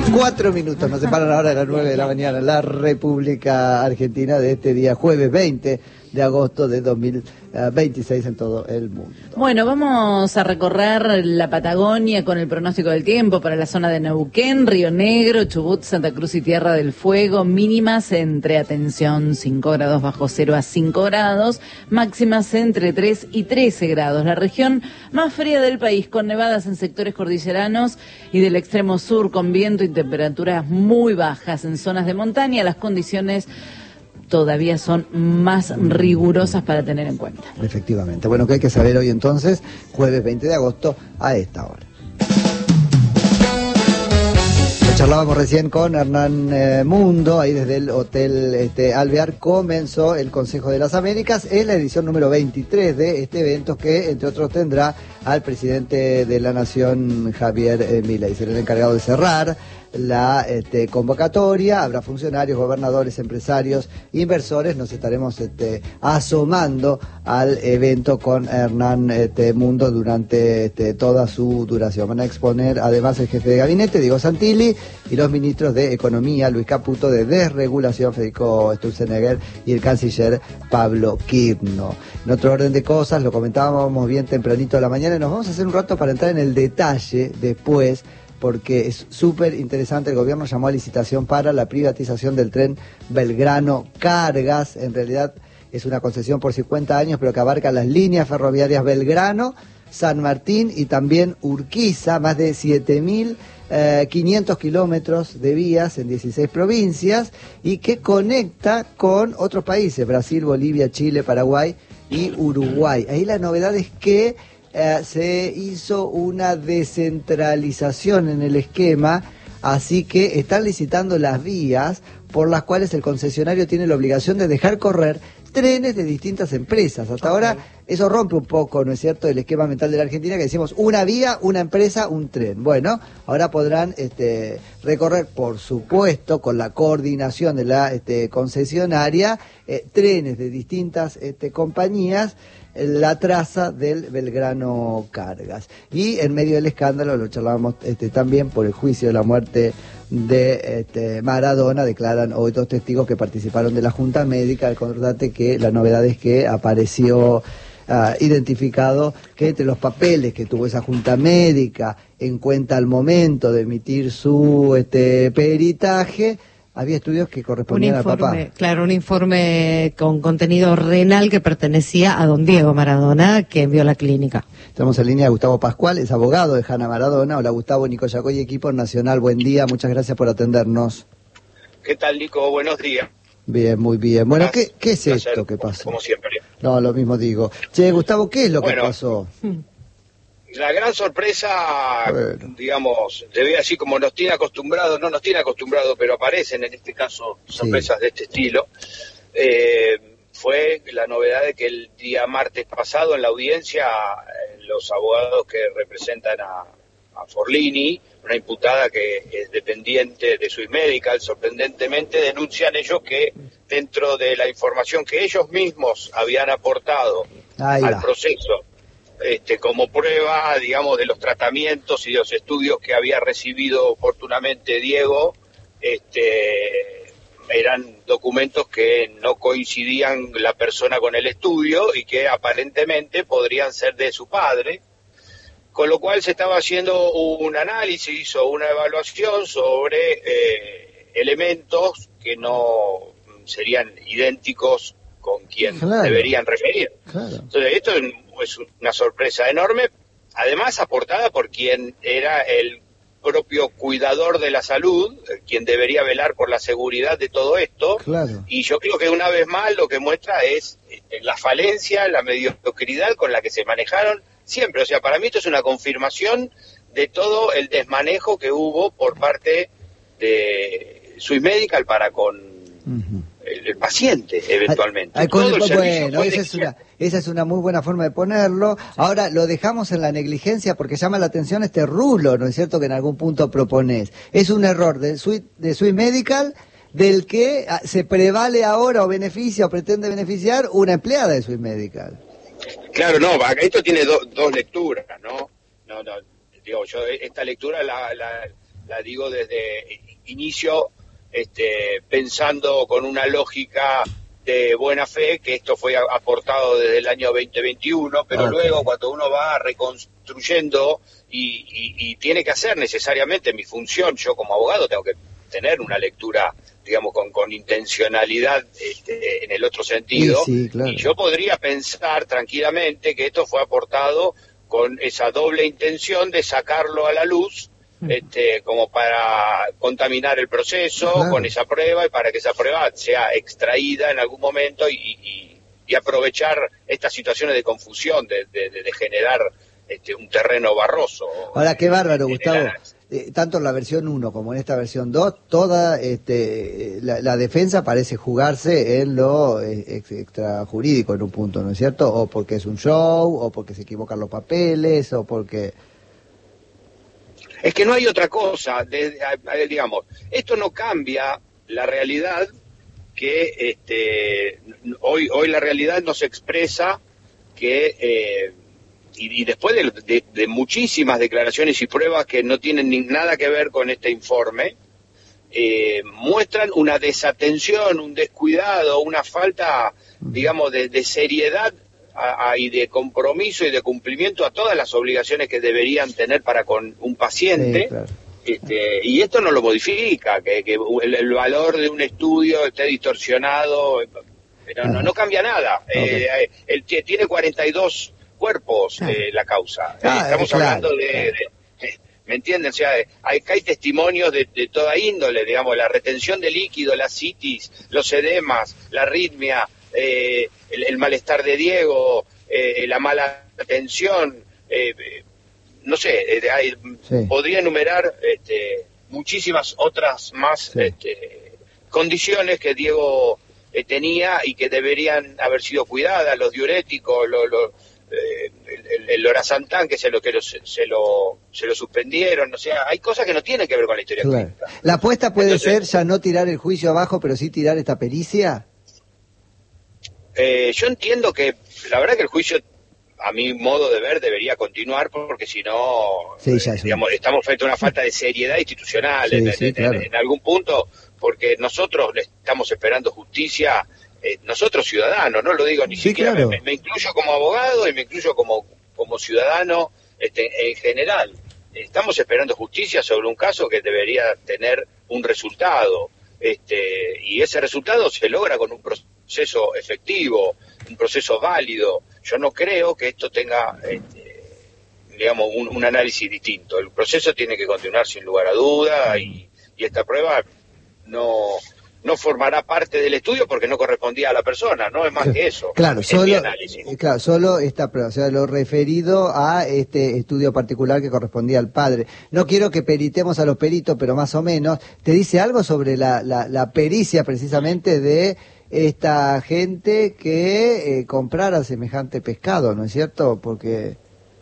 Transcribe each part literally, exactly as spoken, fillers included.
Cuatro minutos nos separan ahora de las nueve de la mañana en la República Argentina de este día jueves veinte de agosto de dos mil veintiséis en todo el mundo. Bueno, vamos a recorrer la Patagonia con el pronóstico del tiempo para la zona de Neuquén, Río Negro, Chubut, Santa Cruz y Tierra del Fuego. Mínimas entre, atención, cinco grados bajo cero a cinco grados, máximas entre tres y trece grados. La región más fría del país, con nevadas en sectores cordilleranos y del extremo sur, con viento y temperaturas muy bajas. En zonas de montaña las condiciones todavía son más rigurosas para tener en cuenta. Efectivamente. Bueno, ¿qué hay que saber hoy entonces? Jueves veinte de agosto a esta hora. Lo charlábamos recién con Hernán eh, Mundo, ahí desde el Hotel este, Alvear comenzó el Consejo de las Américas. Es la edición número veintitrés de este evento que, entre otros, tendrá al presidente de la Nación, Javier eh, Milei. Será el encargado de cerrar la este, convocatoria. Habrá funcionarios, gobernadores, empresarios, inversores. Nos estaremos este, asomando al evento con Hernán este, Mundo durante este, toda su duración. Van a exponer además el jefe de gabinete, Diego Santilli, y los ministros de Economía, Luis Caputo, de Desregulación, Federico Sturzenegger, y el canciller Pablo Quirno. En otro orden de cosas, lo comentábamos bien tempranito de la mañana, y nos vamos a hacer un rato para entrar en el detalle después, porque es súper interesante. El gobierno llamó a licitación para la privatización del tren Belgrano-Cargas. En realidad es una concesión por cincuenta años, pero que abarca las líneas ferroviarias Belgrano, San Martín y también Urquiza, más de siete mil quinientos kilómetros de vías en dieciséis provincias, y que conecta con otros países, Brasil, Bolivia, Chile, Paraguay y Uruguay. Ahí la novedad es que Eh, se hizo una descentralización en el esquema, así que están licitando las vías por las cuales el concesionario tiene la obligación de dejar correr trenes de distintas empresas. Hasta okay. ahora eso rompe un poco, ¿no es cierto?, el esquema mental de la Argentina, que decimos una vía, una empresa, un tren. Bueno, ahora podrán este, recorrer, por supuesto, con la coordinación de la este, concesionaria, eh, trenes de distintas este, compañías, la traza del Belgrano Cargas. Y en medio del escándalo, lo charlábamos este, también por el juicio de la muerte de este, Maradona, declaran hoy dos testigos que participaron de la Junta Médica. Acordate que la novedad es que apareció uh, identificado que entre los papeles que tuvo esa Junta Médica en cuenta al momento de emitir su este, peritaje, había estudios que correspondían al papá. Claro, un informe con contenido renal que pertenecía a don Diego Maradona, que envió a la clínica. Estamos en línea de Gustavo Pascual, es abogado de Hanna Maradona. Hola Gustavo, Nico Yacoy, equipo nacional, buen día, muchas gracias por atendernos. ¿Qué tal, Nico? Buenos días. Bien, muy bien. Bueno, ¿qué, qué es esto que pasó? Como siempre. No, lo mismo digo. Che, Gustavo, ¿qué es lo bueno, que pasó? La gran sorpresa, bueno. digamos, debe así como nos tiene acostumbrados, no nos tiene acostumbrados, pero aparecen en este caso sorpresas sí. de este estilo, eh, fue la novedad de que el día martes pasado en la audiencia los abogados que representan a, a Forlini, una imputada que es dependiente de Swiss Medical, sorprendentemente denuncian ellos que dentro de la información que ellos mismos habían aportado Ahí al va. proceso, Este, como prueba, digamos, de los tratamientos y de los estudios que había recibido oportunamente Diego, este, eran documentos que no coincidían la persona con el estudio y que aparentemente podrían ser de su padre, con lo cual se estaba haciendo un análisis o una evaluación sobre eh, elementos que no serían idénticos con quien claro. deberían referir. Claro. Entonces, esto es es una sorpresa enorme, además aportada por quien era el propio cuidador de la salud, quien debería velar por la seguridad de todo esto, claro. y yo creo que una vez más lo que muestra es la falencia, la mediocridad con la que se manejaron siempre. O sea, para mí esto es una confirmación de todo el desmanejo que hubo por parte de Swiss Medical para con uh-huh. el, el paciente, eventualmente. Ay, todo el bueno, esa es, una, esa es una muy buena forma de ponerlo. Sí. Ahora, lo dejamos en la negligencia porque llama la atención este rulo, ¿no es cierto?, que en algún punto proponés. Es un error de Swiss, de Swiss Medical, del que se prevale ahora o beneficia o pretende beneficiar una empleada de Swiss Medical. Claro, no, esto tiene do, dos lecturas, ¿no? No, no, digo, yo esta lectura la, la, la digo desde inicio, este, pensando con una lógica de buena fe, que esto fue aportado desde el año veinte veintiuno, pero okay. Luego cuando uno va reconstruyendo y, y, y tiene que hacer necesariamente mi función, yo como abogado tengo que tener una lectura, digamos, con, con intencionalidad este, en el otro sentido, sí, sí, claro. Y yo podría pensar tranquilamente que esto fue aportado con esa doble intención de sacarlo a la luz, Este, como para contaminar el proceso, claro, con esa prueba, y para que esa prueba sea extraída en algún momento y, y, y aprovechar estas situaciones de confusión, de, de, de generar este, un terreno barroso. Ahora, qué bárbaro, Gustavo. Eh, tanto en la versión uno como en esta versión dos, toda este, la, la defensa parece jugarse en lo eh, ex, extrajurídico en un punto, ¿no es cierto? O porque es un show, o porque se equivocan los papeles, o porque... Es que no hay otra cosa, de, de, digamos, esto no cambia la realidad, que este, hoy hoy la realidad nos expresa que, eh, y, y después de, de, de muchísimas declaraciones y pruebas que no tienen ni nada que ver con este informe, eh, muestran una desatención, un descuidado, una falta, digamos, de, de seriedad A, a, y de compromiso y de cumplimiento a todas las obligaciones que deberían tener para con un paciente, sí, claro. este, y esto no lo modifica, que, que el, el valor de un estudio esté distorsionado, pero no, no cambia nada. Okay. Eh, el, tiene cuarenta y dos cuerpos ah. eh, la causa, ah, eh, estamos claro, hablando de, claro. de, de ¿me entienden? O sea, hay, hay testimonios de, de toda índole, digamos, la retención de líquido, la citis, los edemas, la arritmia, Eh, el, el malestar de Diego, eh, la mala atención, eh, no sé, eh, hay, sí. podría enumerar este, muchísimas otras más sí. este, condiciones que Diego eh, tenía y que deberían haber sido cuidadas, los diuréticos, lo, lo, eh, el, el lorazepam, que se lo que lo, se lo se lo suspendieron, o sea, hay cosas que no tienen que ver con la historia claro. clínica. La apuesta puede Entonces, ser ya no tirar el juicio abajo, pero sí tirar esta pericia. Eh, yo entiendo que, la verdad que el juicio, a mi modo de ver, debería continuar, porque si no, sí, eh, digamos, estamos frente a una falta de seriedad institucional sí, en, sí, en, claro. en, en algún punto, porque nosotros le estamos esperando justicia, eh, nosotros ciudadanos, no lo digo ni sí, siquiera, claro. me, me incluyo como abogado y me incluyo como, como ciudadano este, en general. Estamos esperando justicia sobre un caso que debería tener un resultado, este, y ese resultado se logra con un proceso proceso efectivo, un proceso válido. Yo no creo que esto tenga, este, digamos, un, un análisis distinto. El proceso tiene que continuar sin lugar a duda y, y esta prueba no no formará parte del estudio porque no correspondía a la persona, no es más que eso. Claro, solo, claro, solo esta prueba, o sea, lo referido a este estudio particular que correspondía al padre. No quiero que peritemos a los peritos, pero más o menos, ¿te dice algo sobre la, la, la pericia precisamente de esta gente que eh, comprara semejante pescado, ¿no es cierto? Porque...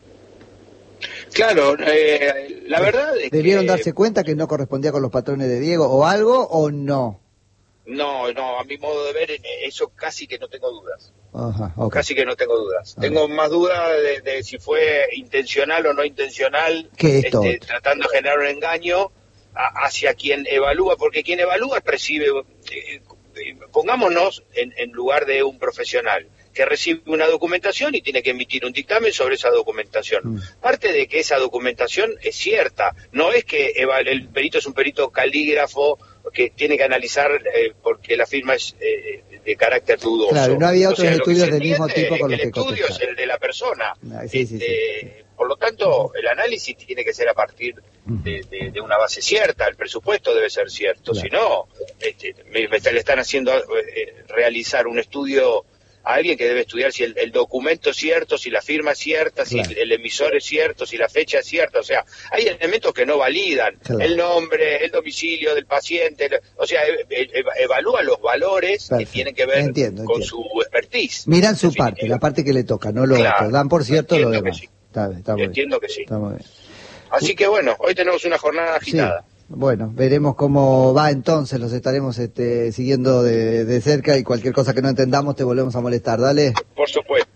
Claro, eh, la verdad es ¿debieron que... darse cuenta que no correspondía con los patrones de Diego o algo, o no? No, no, a mi modo de ver, eso casi que no tengo dudas. Ajá, okay. Casi que no tengo dudas. Okay. Tengo más dudas de, de si fue intencional o no intencional, este, tratando de generar un engaño a, hacia quien evalúa, porque quien evalúa recibe, eh, pongámonos en, en lugar de un profesional que recibe una documentación y tiene que emitir un dictamen sobre esa documentación. Mm. Parte de que esa documentación es cierta, no es que el perito es un perito calígrafo que tiene que analizar eh, porque la firma es eh, de carácter dudoso. Claro, no había otros o sea, estudios del mismo tipo con los que el estudio es el de la persona. Ah, sí, sí, este, sí, sí. Por lo tanto, el análisis tiene que ser a partir de, de, de una base cierta, el presupuesto debe ser cierto, claro. Si no, este, me, me le están haciendo eh, realizar un estudio a alguien que debe estudiar si el, el documento es cierto, si la firma es cierta, claro. Si el emisor es cierto, si la fecha es cierta, o sea, hay elementos que no validan, claro. El nombre, el domicilio del paciente, o sea, e, e, evalúa los valores. Perfecto. Que tienen que ver entiendo, con entiendo. Su expertise. Miran su parte, la parte que le toca, no lo claro. Otro, dan por cierto entiendo lo demás. Que sí. Está bien, está muy entiendo bien. que sí. Está muy bien. Así que bueno, hoy tenemos una jornada agitada. Sí. Bueno, veremos cómo va entonces, los estaremos este, siguiendo de, de cerca y cualquier cosa que no entendamos te volvemos a molestar, dale. Por supuesto.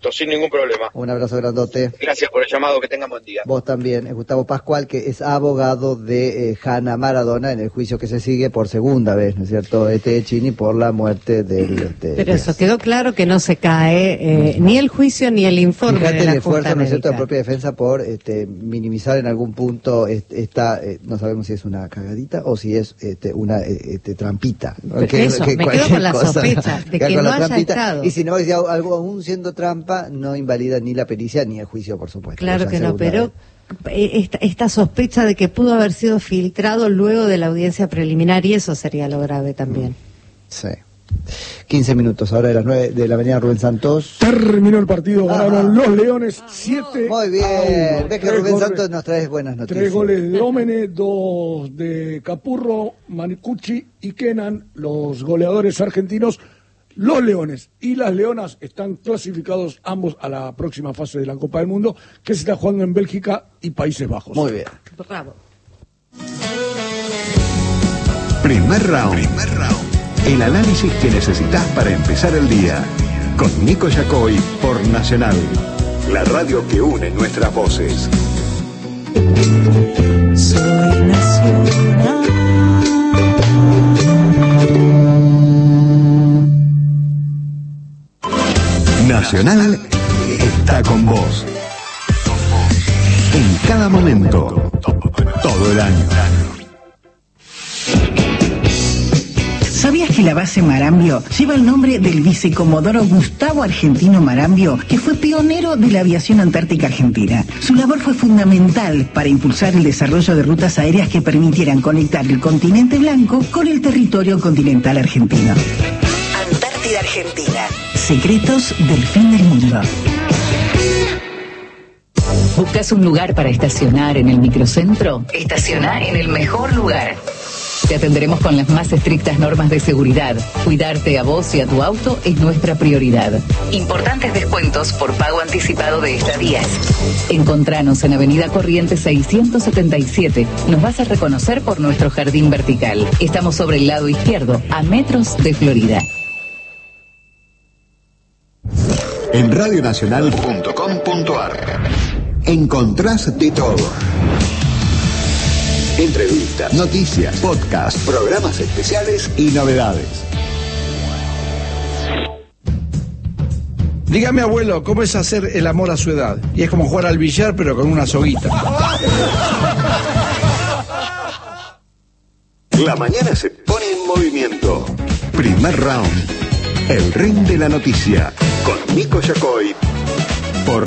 Perfecto, sin ningún problema. Un abrazo grandote. Gracias por el llamado, que tengan buen día. Vos también. Es Gustavo Pascual, que es abogado de eh, Hanna Maradona en el juicio que se sigue por segunda vez, ¿no es cierto? Este Chini por la muerte del... Este, Pero eso quedó claro que no se cae eh, ni el juicio ni el informe. Fíjate de la el esfuerzo, Junta ¿no es cierto?, de Médica. propia defensa por este, minimizar en algún punto este, esta, eh, no sabemos si es una cagadita o si es este, una este, trampita. ¿no? Pero eso, me quedo cualquier con la cosa, sospecha de queda que con no la haya trampita. estado. Y si no, si algo aún siendo trampa, no invalida ni la pericia ni el juicio, por supuesto. Claro Esa que no, segunda pero vez. eh, esta, esta sospecha de que pudo haber sido filtrado luego de la audiencia preliminar, y eso sería lo grave también. Sí. quince minutos, ahora de las nueve de la avenida Rubén Santos. Terminó el partido, ganaron Ah. los Leones siete. Muy bien, ves que Rubén Santos nos trae buenas noticias. Tres goles de Ómene, dos de Capurro, Manicucci y Kenan, los goleadores argentinos. Los Leones y las Leonas están clasificados ambos a la próxima fase de la Copa del Mundo, que se está jugando en Bélgica y Países Bajos. Muy bien. Bravo. Primer round. Primer round. El análisis que necesitas para empezar el día. Con Nico Yacoy por Nacional. La radio que une nuestras voces. Soy Nacional. Nacional está con vos. En cada momento. Todo el año. ¿Sabías que la base Marambio lleva el nombre del vicecomodoro Gustavo Argentino Marambio, que fue pionero de la aviación antártica argentina? Su labor fue fundamental para impulsar el desarrollo de rutas aéreas que permitieran conectar el continente blanco con el territorio continental argentino. Antártida Argentina. Secretos del fin del mundo. ¿Buscas un lugar para estacionar en el microcentro? Estaciona en el mejor lugar. Te atenderemos con las más estrictas normas de seguridad. Cuidarte a vos y a tu auto es nuestra prioridad. Importantes descuentos por pago anticipado de estadías. Encontranos en Avenida Corrientes seiscientos setenta y siete. Nos vas a reconocer por nuestro jardín vertical. Estamos sobre el lado izquierdo, a metros de Florida. En radionacional punto com punto ar encontrás de todo. Entrevistas, noticias, podcasts, programas especiales y novedades. Dígame, abuelo, ¿cómo es hacer el amor a su edad? Y es como jugar al billar, pero con una soguita. La mañana se pone en movimiento. Primer round. El ring de la noticia. Con Nico Yacoy